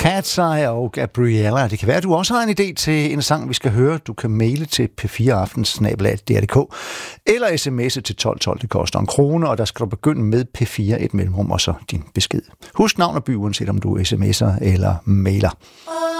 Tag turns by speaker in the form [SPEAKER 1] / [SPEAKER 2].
[SPEAKER 1] Cat's Eye og Gabriella. Det kan være, at du også har en idé til en sang, vi skal høre. Du kan maile til p4aften@dr.dk eller sms'e til 1212. Det koster 1 krone, og der skal du begynde med P4 et mellemrum og så din besked. Husk navn og by, uanset om du sms'er eller mailer.